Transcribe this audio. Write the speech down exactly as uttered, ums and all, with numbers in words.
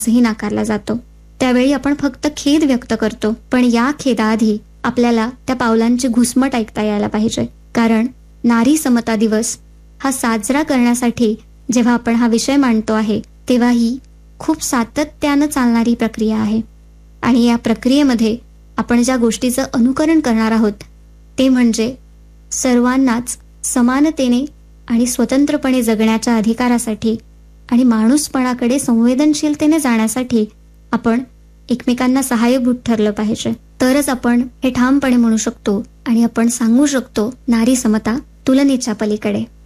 ही नाकारला जातो. त्यावेळी आपण फक्त खेद व्यक्त करतो, पण या खेदाआधी आपल्याला त्या पावलांची घुसमट ऐकता यायला पाहिजे. कारण नारी समता दिवस हा साजरा करण्यासाठी जेव्हा आपण हा विषय मांडतो आहे, तेव्हा ही खूप सातत्यानं चालणारी प्रक्रिया आहे. आणि या प्रक्रियेमध्ये आपण ज्या गोष्टीचं अनुकरण करणार आहोत ते म्हणजे सर्वांनाच समानतेने आणि स्वतंत्रपणे जगण्याच्या अधिकारासाठी आणि माणूसपणाकडे संवेदनशीलतेने जाण्यासाठी आपण एकमेकांना सहाय्यभूत ठरलं पाहिजे. तरच आपण हे ठामपणे म्हणू शकतो आणि आपण सांगू शकतो नारी समता तुलनेच्या पलीकडे.